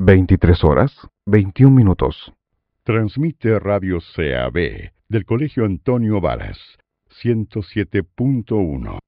23 horas, 21 minutos. Transmite Radio CAB del Colegio Antonio Varas, 107.1.